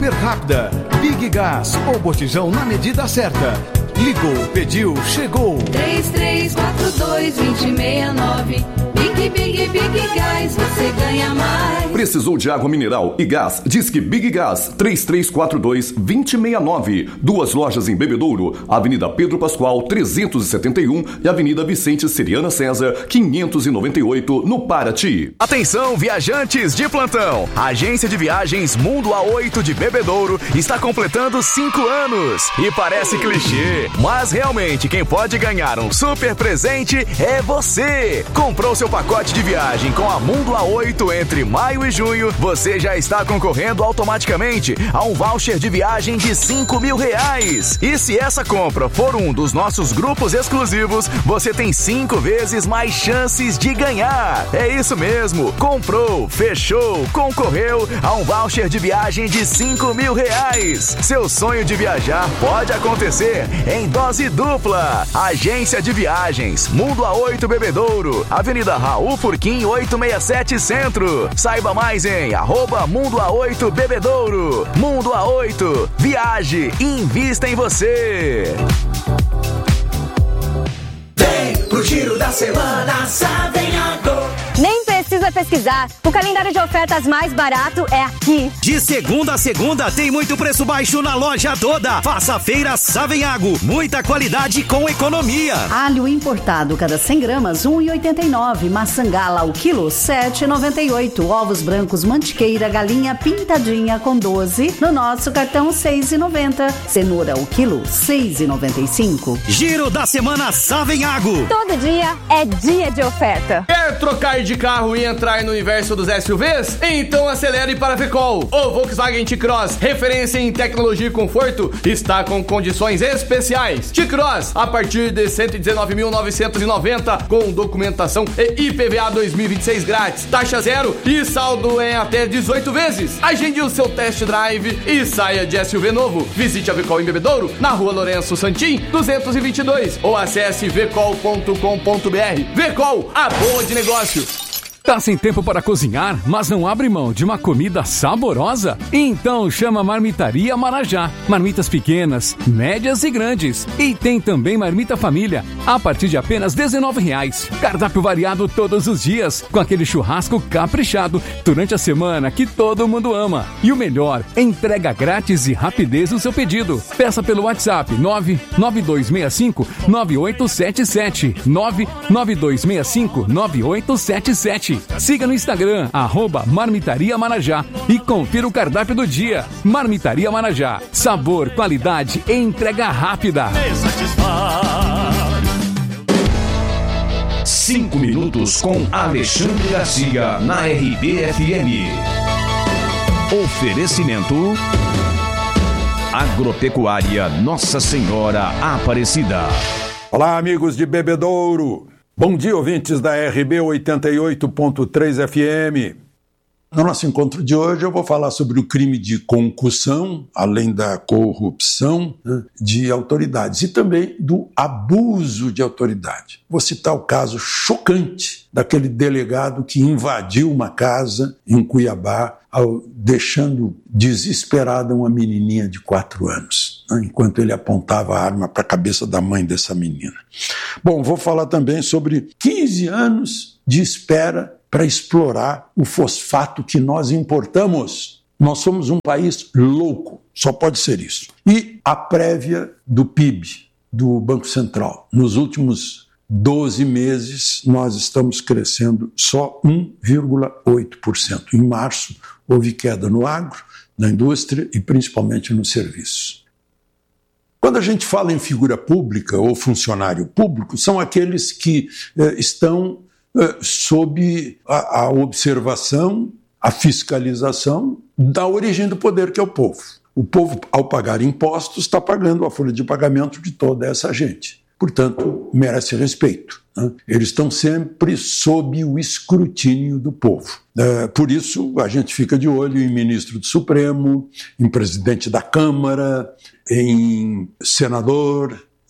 Super rápida, Big Gas, o botijão na medida certa. Ligou, pediu, chegou. 3342-2069. Big Gas, você ganha mais. Precisou de água mineral e gás? Disque Big Gas, 3342-2069. 2 lojas em Bebedouro, Avenida Pedro Pascoal, 371 e Avenida Vicente Seriana César, 598, no Paraty. Atenção, viajantes de plantão. A agência de viagens Mundo A8 de Bebedouro está completando 5 anos. E parece clichê, mas realmente quem pode ganhar um super presente é você. Comprou seu pacote de viagem com a Mundo A8 entre maio e junho, você já está concorrendo automaticamente a um voucher de viagem de R$5.000. E se essa compra for um dos nossos grupos exclusivos, você tem 5 vezes mais chances de ganhar. É isso mesmo, comprou, fechou, concorreu a um voucher de viagem de R$5.000. Seu sonho de viajar pode acontecer em dose dupla. Agência de Viagens Mundo A8 Bebedouro, Avenida Raul Furquim 867 Centro. Saiba mais em @Mundo A8 Bebedouro. Mundo A8, viaje e invista em você. Vem pro Giro da Semana Savenhago. Nem precisa pesquisar, o calendário de ofertas mais barato é aqui. De segunda a segunda tem muito preço baixo na loja toda. Faça a feira Savenhago, muita qualidade com economia. Alho importado, cada 100 gramas, R$1,89. Maçã gala, o quilo, R$7,98. Ovos brancos, mantiqueira, galinha pintadinha com 12. No nosso cartão, R$6,90. Cenoura, o quilo, R$6,95. Giro da Semana Savenhago. Todo dia é dia de oferta. Quer trocar de carro e entrar no universo dos SUVs? Então acelere para a Vecol. O Volkswagen T-Cross, referência em tecnologia e conforto, está com condições especiais. T-Cross, a partir de R$119.990, com documentação e IPVA 2026 grátis, taxa zero e saldo em até 18 vezes. Agende o seu test drive e saia de SUV novo. Visite a Vecol em Bebedouro, na Rua Lourenço Santim, 222, ou acesse vecol.com.br. Vecol, a boa de negócio. Tá sem tempo para cozinhar, mas não abre mão de uma comida saborosa? Então chama Marmitaria Marajá. Marmitas pequenas, médias e grandes. E tem também marmita família, a partir de apenas R$19. Cardápio variado todos os dias, com aquele churrasco caprichado durante a semana que todo mundo ama. E o melhor, entrega grátis e rapidez no seu pedido. Peça pelo WhatsApp 99265-9877. 99265-9877. Siga no Instagram, @Marmitaria Marajá e confira o cardápio do dia. Marmitaria Marajá. Sabor, qualidade e entrega rápida. 5 minutos com Alexandre Garcia na RBFM. Oferecimento Agropecuária Nossa Senhora Aparecida. Olá, amigos de Bebedouro. Bom dia, ouvintes da RB 88.3 FM. No nosso encontro de hoje eu vou falar sobre o crime de concussão, além da corrupção, de autoridades e também do abuso de autoridade. Vou citar o caso chocante daquele delegado que invadiu uma casa em Cuiabá, deixando desesperada uma menininha de 4 anos, enquanto ele apontava a arma para a cabeça da mãe dessa menina. Bom, vou falar também sobre 15 anos de espera para explorar o fosfato que nós importamos. Nós somos um país louco, só pode ser isso. E a prévia do PIB, do Banco Central. Nos últimos 12 meses, nós estamos crescendo só 1,8%. Em março, houve queda no agro, na indústria e principalmente nos serviços. Quando a gente fala em figura pública ou funcionário público, são aqueles que estão sob a observação, a fiscalização da origem do poder, que é o povo. O povo, ao pagar impostos, está pagando a folha de pagamento de toda essa gente. Portanto, merece respeito. Eles estão sempre sob o escrutínio do povo. Por isso, a gente fica de olho em ministro do Supremo, em presidente da Câmara, em senador,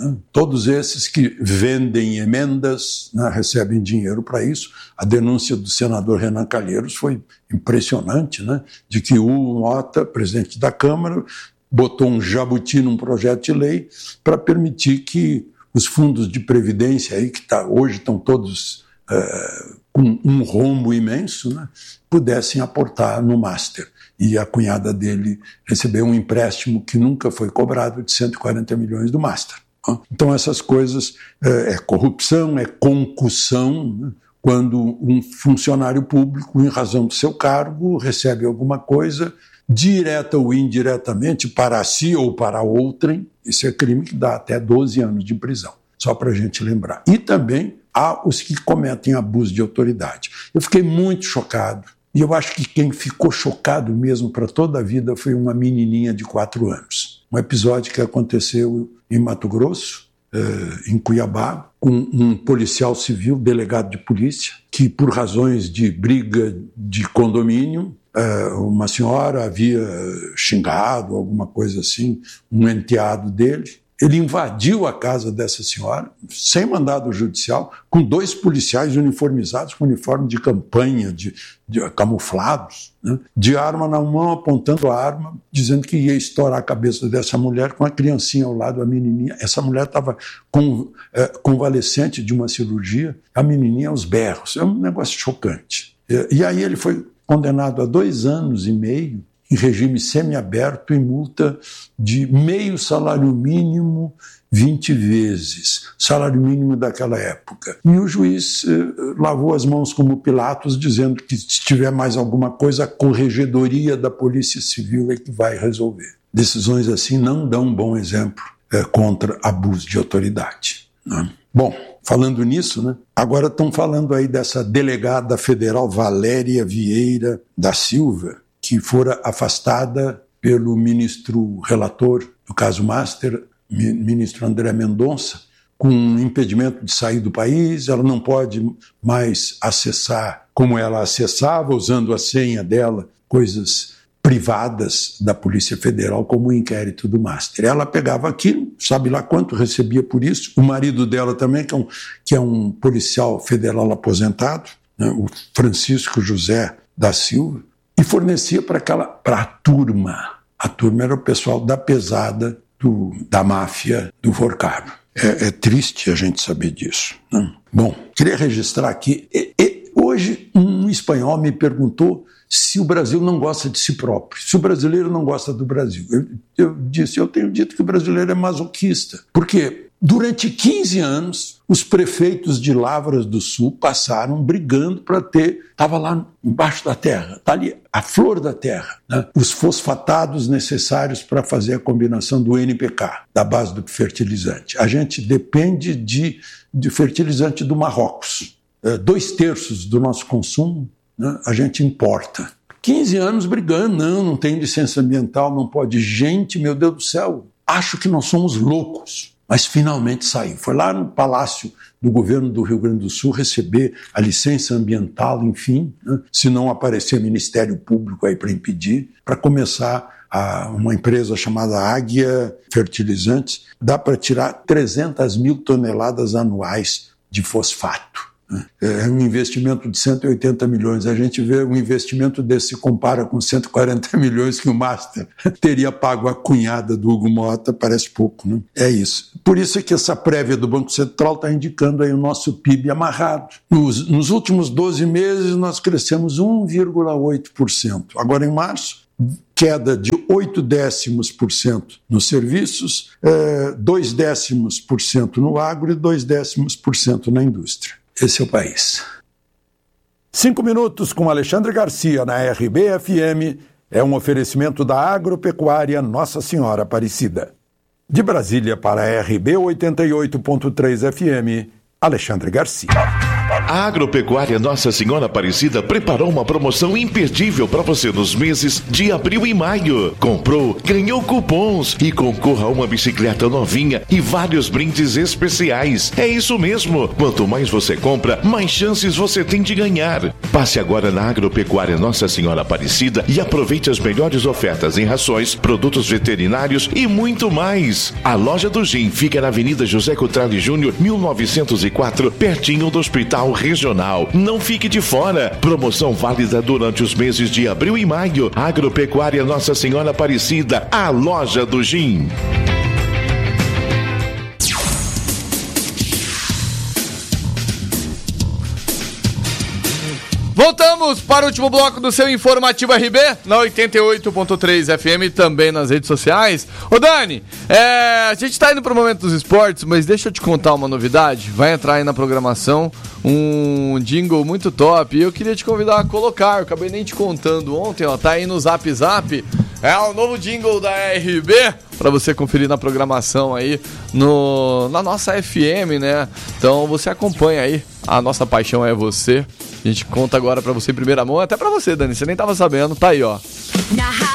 né? Todos esses que vendem emendas, né, recebem dinheiro para isso. A denúncia do senador Renan Calheiros foi impressionante, né, de que o Mota, presidente da Câmara, botou um jabuti num projeto de lei para permitir que os fundos de previdência, aí, que hoje estão todos com um rombo imenso, né, pudessem aportar no Master. E a cunhada dele recebeu um empréstimo que nunca foi cobrado de 140 milhões do Master. Então essas coisas, é corrupção, é concussão, né? Quando um funcionário público, em razão do seu cargo, recebe alguma coisa, direta ou indiretamente, para si ou para outrem, isso é crime que dá até 12 anos de prisão, só para a gente lembrar. E também há os que cometem abuso de autoridade. Eu fiquei muito chocado, e eu acho que quem ficou chocado mesmo para toda a vida foi uma menininha de 4 anos. Um episódio que aconteceu em Mato Grosso, em Cuiabá, com um policial civil, delegado de polícia, que por razões de briga de condomínio, uma senhora havia xingado, alguma coisa assim, um enteado dele. Ele invadiu a casa dessa senhora, sem mandado judicial, com 2 policiais uniformizados, com uniforme de campanha, de camuflados, né? De arma na mão, apontando a arma, dizendo que ia estourar a cabeça dessa mulher com a criancinha ao lado, a menininha. Essa mulher estava convalescente de uma cirurgia, a menininha aos berros. É um negócio chocante. E aí ele foi condenado a 2 anos e meio, em regime semiaberto e multa de meio salário mínimo 20 vezes, salário mínimo daquela época. E o juiz lavou as mãos como Pilatos, dizendo que se tiver mais alguma coisa, a corregedoria da Polícia Civil é que vai resolver. Decisões assim não dão um bom exemplo contra abuso de autoridade, né? Bom, falando nisso, né, agora estão falando aí dessa delegada federal Valéria Vieira da Silva, que fora afastada pelo ministro relator do caso Master, ministro André Mendonça, com impedimento de sair do país. Ela não pode mais acessar como ela acessava, usando a senha dela, coisas privadas da Polícia Federal, como o inquérito do Master. Ela pegava aquilo, sabe lá quanto recebia por isso. O marido dela também, que é um policial federal aposentado, né, o Francisco José da Silva, e fornecia para a turma. A turma era o pessoal da pesada da máfia do Forcado. É triste a gente saber disso, né? Bom, queria registrar aqui. Hoje um espanhol me perguntou se o Brasil não gosta de si próprio, se o brasileiro não gosta do Brasil. Eu tenho dito que o brasileiro é masoquista. Por quê? Durante 15 anos, os prefeitos de Lavras do Sul passaram brigando para estava lá embaixo da terra, está ali, a flor da terra, né? Os fosfatados necessários para fazer a combinação do NPK, da base do fertilizante. A gente depende de fertilizante do Marrocos. 2/3 do nosso consumo, né, a gente importa. 15 anos brigando, não tem licença ambiental, não pode. Gente, meu Deus do céu, acho que nós somos loucos. Mas finalmente saiu. Foi lá no Palácio do Governo do Rio Grande do Sul receber a licença ambiental, enfim, né, se não aparecer Ministério Público aí para impedir, para começar uma empresa chamada Águia Fertilizantes, dá para tirar 300 mil toneladas anuais de fosfato. É um investimento de 180 milhões. A gente vê um investimento desse se compara com 140 milhões que o Master teria pago a cunhada do Hugo Mota, parece pouco, né? É isso. Por isso é que essa prévia do Banco Central está indicando aí o nosso PIB amarrado. Nos últimos 12 meses nós crescemos 1,8%. Agora em março, queda de 0,8% nos serviços, 0,2% no agro e 0,2% na indústria. Esse é o país. 5 minutos com Alexandre Garcia na RB-FM é um oferecimento da Agropecuária Nossa Senhora Aparecida. De Brasília para a RB 88.3 FM, Alexandre Garcia. A Agropecuária Nossa Senhora Aparecida preparou uma promoção imperdível para você nos meses de abril e maio. Comprou, ganhou cupons e concorra a uma bicicleta novinha e vários brindes especiais. É isso mesmo. Quanto mais você compra, mais chances você tem de ganhar. Passe agora na Agropecuária Nossa Senhora Aparecida e aproveite as melhores ofertas em rações, produtos veterinários e muito mais. A loja do Gin fica na Avenida José Cotrali Júnior, 1904, pertinho do Hospital Regional. Não fique de fora. Promoção válida durante os meses de abril e maio. Agropecuária Nossa Senhora Aparecida, a loja do Gin. Voltamos para o último bloco do seu Informativo RB, na 88.3 FM, também nas redes sociais. Ô Dani, a gente tá indo pro momento dos esportes, mas deixa eu te contar uma novidade. Vai entrar aí na programação um jingle muito top e eu queria te convidar a colocar. Eu acabei nem te contando ontem, ó, tá aí no Zap Zap. É o novo jingle da RB, para você conferir na programação aí na nossa FM, né? Então você acompanha aí, a nossa paixão é você. A gente conta agora pra você em primeira mão, até pra você, Dani, você nem tava sabendo, tá aí, ó.